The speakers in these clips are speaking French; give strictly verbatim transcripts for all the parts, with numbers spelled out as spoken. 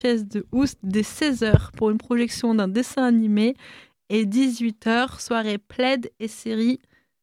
Duchesse de Oust dès seize heures pour une projection d'un dessin animé et dix-huit heures, soirée plaid et série.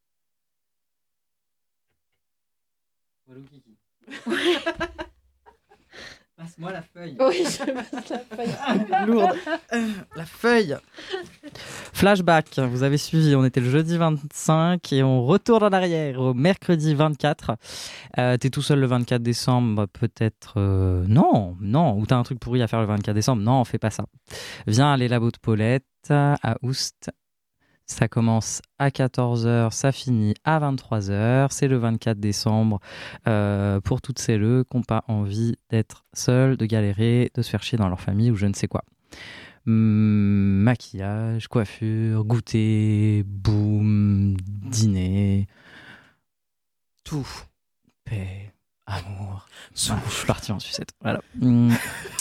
Passe-moi la feuille. Oui, je passe la feuille. Lourde. Euh, la feuille. Flashback, vous avez suivi, on était le jeudi vingt-cinq et on retourne en arrière au mercredi vingt-quatre. Euh, t'es tout seul le vingt-quatre décembre, peut-être... Euh, non, non. Ou t'as un truc pourri à faire le vingt-quatre décembre. Non, fais pas ça. Viens à les labos de Paulette, à Oust. Ça commence à quatorze heures, ça finit à vingt-trois heures. C'est le vingt-quatre décembre euh, pour toutes celles qui n'ont pas envie d'être seules, de galérer, de se faire chier dans leur famille ou je ne sais quoi. Hum, maquillage, coiffure, goûter, boum, dîner, tout. Paix, amour. Ah, je suis parti en sucette. Voilà. Hum.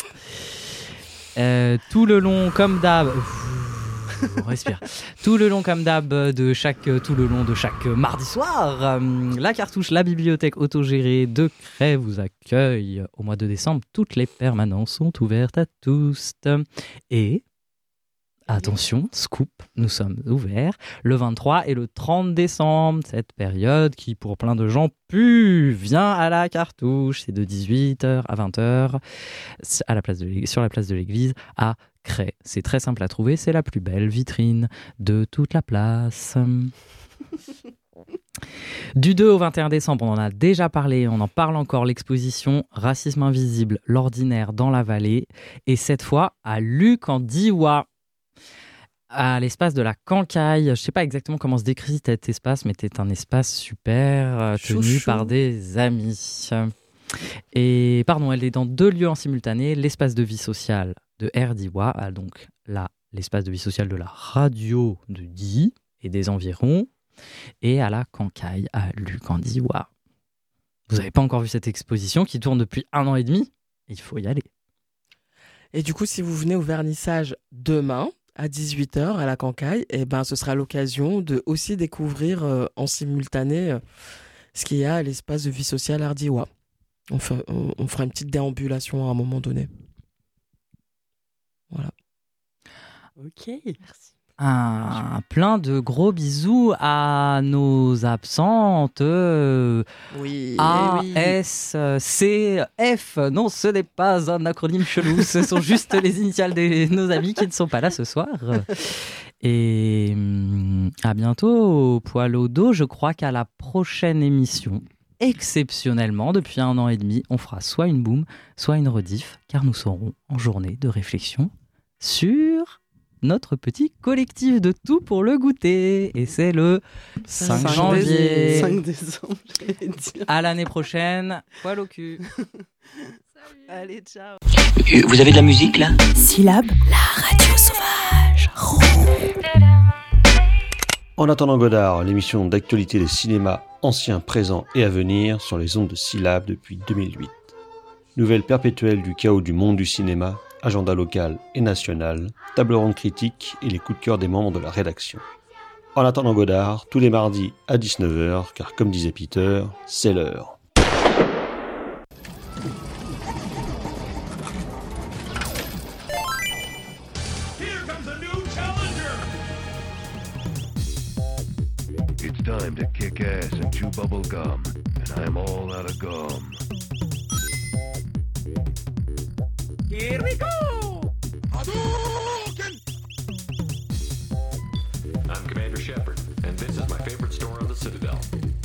Euh, tout le long, comme d'hab... On respire. Tout le long comme d'hab de chaque tout le long de chaque mardi soir, euh, la cartouche, la bibliothèque autogérée de Cray vous accueille au mois de décembre. Toutes les permanences sont ouvertes à tous. Et attention, scoop, nous sommes ouverts le vingt-trois et le trente décembre. Cette période qui pour plein de gens pue, vient à la cartouche. C'est de dix-huit heures à vingt heures à la place de sur la place de l'église à Cray. C'est très simple à trouver, c'est la plus belle vitrine de toute la place. Du deux au vingt et un décembre, on en a déjà parlé, on en parle encore, l'exposition Racisme invisible, l'ordinaire dans la vallée, et cette fois à Lucandiwa, à l'espace de la Cancaille. Je ne sais pas exactement comment se décrit cet espace, mais c'est un espace super euh, tenu Chouchou. par des amis. Et pardon, elle est dans deux lieux en simultané, l'espace de vie sociale de Erdiwa, donc là, l'espace de vie sociale de la radio de Die et des environs, et à la Cancaille à Lucandiwa. Vous n'avez pas encore vu cette exposition qui tourne depuis un an et demi? Il faut y aller. Et du coup, si vous venez au vernissage demain, à dix-huit heures, à la Cancaille, eh ben, ce sera l'occasion de aussi découvrir euh, en simultané euh, ce qu'il y a à l'espace de vie sociale Erdiwa. On, fait, on, on fera une petite déambulation à un moment donné. Voilà. Ok, merci. Un plein de gros bisous à nos absentes. euh, Oui. A, oui. S, C, F. Non, ce n'est pas un acronyme chelou. Ce sont juste les initiales de nos amis qui ne sont pas là ce soir. Et hum, à bientôt au poil au dos. Je crois qu'à la prochaine émission, exceptionnellement, depuis un an et demi, on fera soit une boom, soit une rediff, car nous serons en journée de réflexion sur notre petit collectif de tout pour le goûter. Et c'est le cinq janvier. cinq décembre, j'allais dire. À l'année prochaine. Poil au cul. Allez, ciao. Vous avez de la musique là? Syllabe, la radio sauvage. En attendant Godard, l'émission d'actualité des cinémas anciens, présents et à venir sur les ondes de Syllabe depuis deux mille huit. Nouvelle perpétuelle du chaos du monde du cinéma, agenda local et national, table ronde critique et les coups de cœur des membres de la rédaction. En attendant Godard, tous les mardis à dix-neuf heures, car comme disait Peter, c'est l'heure. It's time to kick ass and chew bubble gum, and I'm all out of gum. Here we go! Hadouken! I'm Commander Shepard, and this is my favorite store on the Citadel.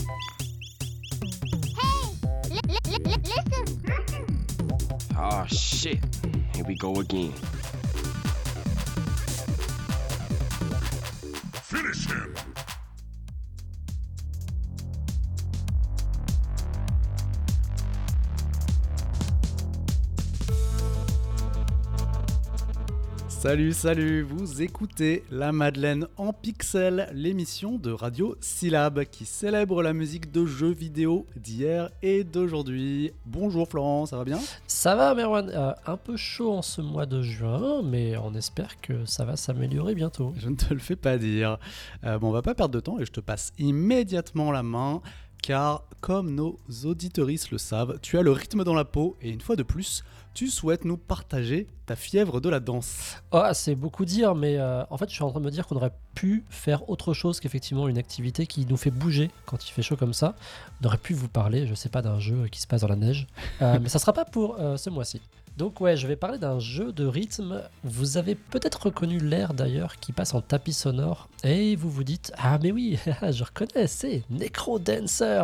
Hey! Li- li- li- listen! Oh shit, here we go again. Finish him! Salut, salut, vous écoutez La Madeleine en pixels, l'émission de Radio Syllabe qui célèbre la musique de jeux vidéo d'hier et d'aujourd'hui. Bonjour Florent, ça va bien ? Ça va Merwan, euh, un peu chaud en ce mois de juin, mais on espère que ça va s'améliorer bientôt. Je ne te le fais pas dire. Euh, bon, on va pas perdre de temps et je te passe immédiatement la main. car comme nos auditeuristes le savent, tu as le rythme dans la peau et une fois de plus, tu souhaites nous partager ta fièvre de la danse. Oh, c'est beaucoup dire, mais euh, en fait, je suis en train de me dire qu'on aurait pu faire autre chose qu'effectivement une activité qui nous fait bouger quand il fait chaud comme ça. On aurait pu vous parler, je sais pas, d'un jeu qui se passe dans la neige, euh, mais ça sera pas pour euh, ce mois-ci. Donc ouais, je vais parler d'un jeu de rythme. Vous avez peut-être reconnu l'air d'ailleurs qui passe en tapis sonore et vous vous dites « Ah mais oui, je reconnais, c'est Necrodancer !»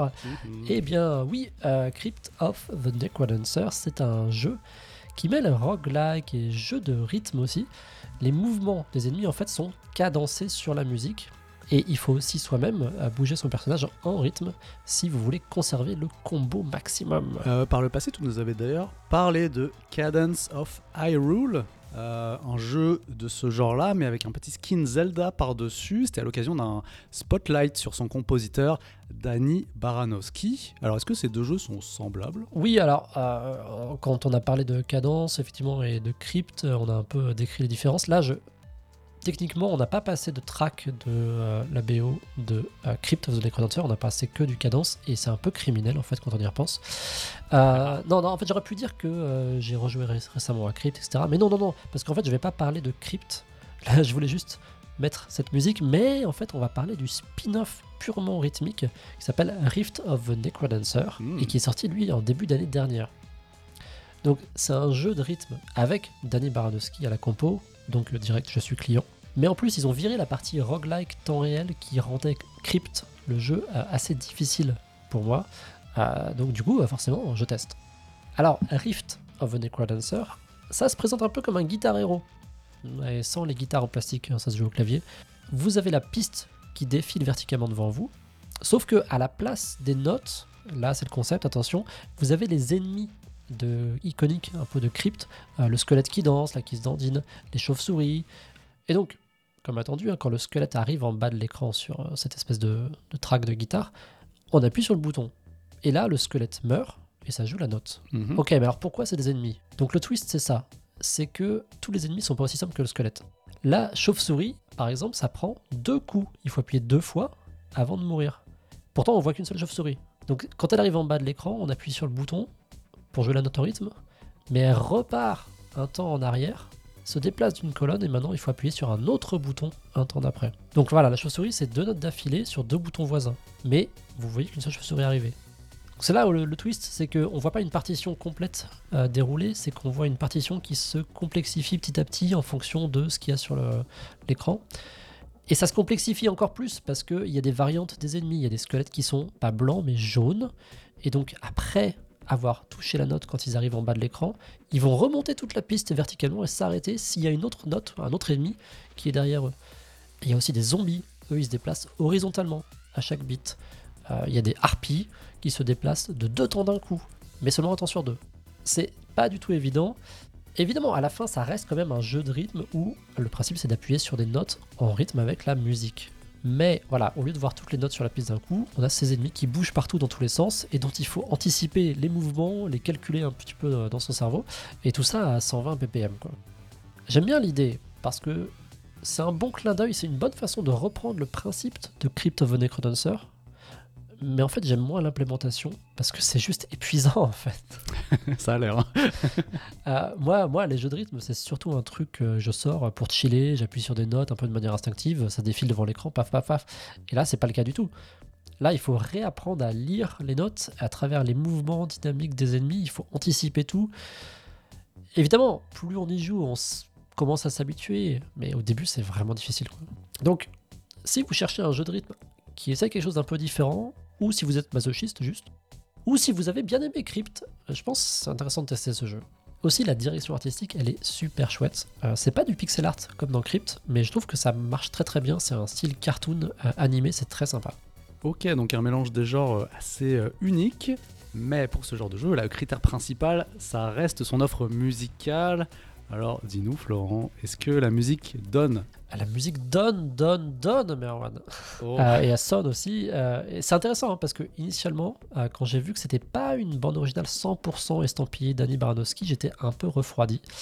Mmh. Eh bien oui, euh, Crypt of the Necrodancer, c'est un jeu qui mêle roguelike et jeu de rythme aussi. Les mouvements des ennemis en fait sont cadencés sur la musique. Et il faut aussi soi-même bouger son personnage en rythme si vous voulez conserver le combo maximum. Euh, par le passé, tu nous avais d'ailleurs parlé de Cadence of Hyrule, euh, un jeu de ce genre-là, mais avec un petit skin Zelda par-dessus. C'était à l'occasion d'un spotlight sur son compositeur, Danny Baranowski. Alors, est-ce que ces deux jeux sont semblables ? Oui, alors, euh, quand on a parlé de Cadence, effectivement, et de Crypt, on a un peu décrit les différences. Là, je... Techniquement, on n'a pas passé de track de euh, la B O de euh, Crypt of the Necrodancer, on a passé que du cadence, et c'est un peu criminel en fait quand on y repense. Euh, non, non, en fait j'aurais pu dire que euh, j'ai rejoué ré- récemment à Crypt, et cetera. Mais non, non, non, parce qu'en fait je vais pas parler de Crypt, là je voulais juste mettre cette musique, mais en fait on va parler du spin-off purement rythmique qui s'appelle Rift of the Necrodancer, mmh. et qui est sorti lui en début d'année dernière. Donc c'est un jeu de rythme avec Danny Baranowski à la compo, donc direct je suis client. Mais en plus ils ont viré la partie roguelike temps réel qui rendait Crypt, le jeu, euh, assez difficile pour moi. Euh, donc du coup euh, forcément je teste. Alors Rift of the Necrodancer, ça se présente un peu comme un Guitar Hero, et sans les guitares en plastique, hein, ça se joue au clavier. Vous avez la piste qui défile verticalement devant vous, sauf que à la place des notes, là c'est le concept, attention, vous avez les ennemis de iconique un peu de Crypt, euh, le squelette qui danse, là qui se dandine, les chauves-souris. Et donc, comme attendu, hein, quand le squelette arrive en bas de l'écran sur euh, cette espèce de, de track de guitare, on appuie sur le bouton. Et là, le squelette meurt et ça joue la note. Mm-hmm. Ok, mais alors pourquoi c'est des ennemis ? Donc le twist, c'est ça. C'est que tous les ennemis sont pas aussi simples que le squelette. La chauve-souris, par exemple, ça prend deux coups. Il faut appuyer deux fois avant de mourir. Pourtant, on voit qu'une seule chauve-souris. Donc quand elle arrive en bas de l'écran, on appuie sur le bouton pour jouer la note en rythme, mais elle repart un temps en arrière, se déplace d'une colonne et maintenant il faut appuyer sur un autre bouton un temps d'après. Donc voilà, la chauve-souris c'est deux notes d'affilée sur deux boutons voisins, mais vous voyez qu'une seule chauve-souris est arrivée. Donc c'est là où le, le twist, c'est qu'on voit pas une partition complète euh, déroulée, c'est qu'on voit une partition qui se complexifie petit à petit en fonction de ce qu'il y a sur le, l'écran. Et ça se complexifie encore plus parce qu'il y a des variantes des ennemis, il y a des squelettes qui sont pas blancs mais jaunes, et donc après avoir touché la note quand ils arrivent en bas de l'écran, ils vont remonter toute la piste verticalement et s'arrêter s'il y a une autre note, un autre ennemi qui est derrière eux. Et il y a aussi des zombies, eux ils se déplacent horizontalement à chaque bit. Euh, il y a des harpies qui se déplacent de deux temps d'un coup, mais seulement un temps sur deux. C'est pas du tout évident. Évidemment, à la fin, ça reste quand même un jeu de rythme où le principe c'est d'appuyer sur des notes en rythme avec la musique. Mais voilà, au lieu de voir toutes les notes sur la piste d'un coup, on a ces ennemis qui bougent partout dans tous les sens et dont il faut anticiper les mouvements, les calculer un petit peu dans son cerveau, et tout ça à cent vingt B P M, quoi. J'aime bien l'idée parce que c'est un bon clin d'œil, c'est une bonne façon de reprendre le principe de Crypt of the Necrodancer, mais en fait j'aime moins l'implémentation parce que c'est juste épuisant en fait. Ça a l'air. euh, moi, moi, les jeux de rythme, c'est surtout un truc que je sors pour chiller, j'appuie sur des notes un peu de manière instinctive, ça défile devant l'écran, paf, paf, paf. Et là, c'est pas le cas du tout. Là, il faut réapprendre à lire les notes à travers les mouvements dynamiques des ennemis, il faut anticiper tout. Évidemment, plus on y joue, on s- commence à s'habituer, mais au début, c'est vraiment difficile, quoi. Donc, si vous cherchez un jeu de rythme qui essaie quelque chose d'un peu différent, ou si vous êtes masochiste juste, ou si vous avez bien aimé Crypt, je pense que c'est intéressant de tester ce jeu. Aussi, la direction artistique, elle est super chouette. Euh, c'est pas du pixel art comme dans Crypt, mais je trouve que ça marche très très bien. C'est un style cartoon euh, animé, c'est très sympa. Ok, donc un mélange des genres assez euh, unique. Mais pour ce genre de jeu, là, le critère principal, ça reste son offre musicale. Alors, dis-nous, Florent, est-ce que la musique donne ? La musique donne, donne, donne, Merwan. Oh. Euh, et elle sonne aussi. Euh, et c'est intéressant hein, parce que initialement, euh, quand j'ai vu que c'était pas une bande originale cent pour cent estampillée Danny Baranowski, j'étais un peu refroidi.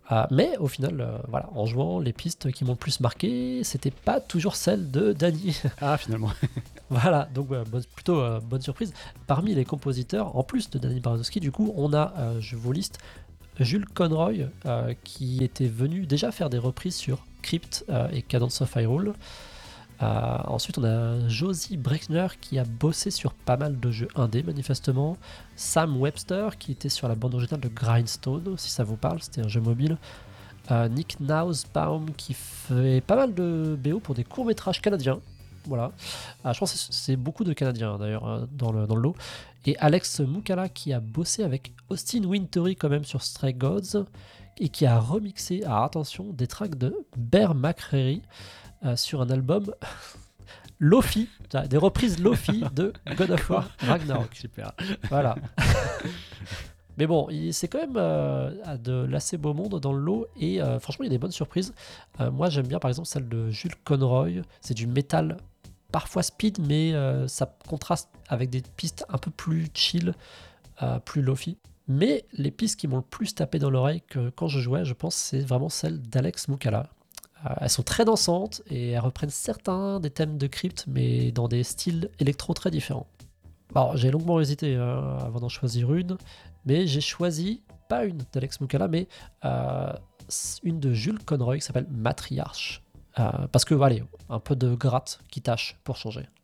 Euh, mais au final, euh, voilà, en jouant, les pistes qui m'ont le plus marqué, c'était pas toujours celles de Danny. Ah, finalement. Voilà, donc ouais, bonne- plutôt euh, bonne surprise. Parmi les compositeurs, en plus de Danny Baranowski, du coup, on a, euh, je vous liste, Jules Conroy, euh, qui était venu déjà faire des reprises sur Crypt euh, et Cadence of Hyrule. Euh, ensuite, on a Josie Brechner qui a bossé sur pas mal de jeux indés, manifestement. Sam Webster qui était sur la bande originale de Grindstone, si ça vous parle, c'était un jeu mobile. Euh, Nick Nausbaum qui fait pas mal de B O pour des courts-métrages canadiens. Voilà. Ah, je pense que c'est- c'est beaucoup de Canadiens d'ailleurs euh, dans le, dans le lot. Et Alex Moukala qui a bossé avec Austin Wintory quand même sur Stray Gods et qui a remixé, ah, attention, des tracks de Bear McCreary euh, sur un album Lofi, des reprises Lofi de God of War Ragnarok. Super. Voilà. Mais bon, il- c'est quand même euh, de l'assez beau monde dans le lot et euh, franchement, il y a des bonnes surprises. Euh, moi, j'aime bien par exemple celle de Jules Conroy. C'est du métal parfois speed, mais euh, ça contraste avec des pistes un peu plus chill, euh, plus lofi. Mais les pistes qui m'ont le plus tapé dans l'oreille que quand je jouais, je pense, c'est vraiment celle d'Alex Moukala. Euh, elles sont très dansantes et elles reprennent certains des thèmes de Crypt, mais dans des styles électro très différents. Alors, j'ai longuement hésité euh, avant d'en choisir une, mais j'ai choisi, pas une d'Alex Moukala, mais euh, une de Jules Conroy qui s'appelle Matriarche. Euh, parce que, allez, un peu de gratte qui tâche pour changer.